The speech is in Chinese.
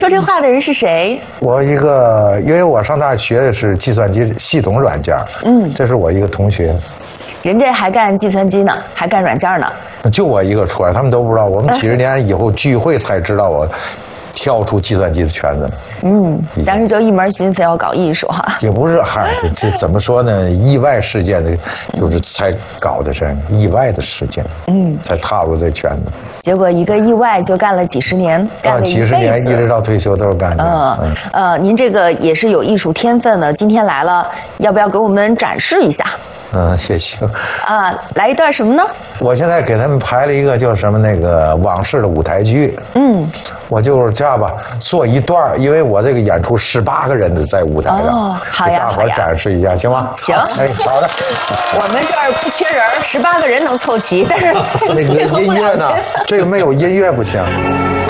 说这话的人是谁？ 我因为我上大学的是计算机系统软件，这是我一个同学。 人家还干计算机呢，还干软件呢。 就我一个出来，他们都不知道。我们几十年以后聚会才知道我跳出计算机的圈子了。 当时就一门心思要搞艺术哈。 也不是，这怎么说呢？意外事件的，就是才搞的这意外的事件，才踏入这圈子。 结果一个意外就干了几十年，干了一辈子， 几十年一直到退休都是干这。 您这个也是有艺术天分的，今天来了，要不要给我们展示一下？ 也行。 来一段什么呢？ 我现在给他们排了一个叫什么那个往事的舞台剧。我就是这样吧，做一段，因为我这个演出18个人的在舞台上， 好呀， 给大伙展示一下，行吗？ 行。 好的。 我们这儿不缺人，18个人能凑齐，但是那个音乐呢？这个没有音乐不行。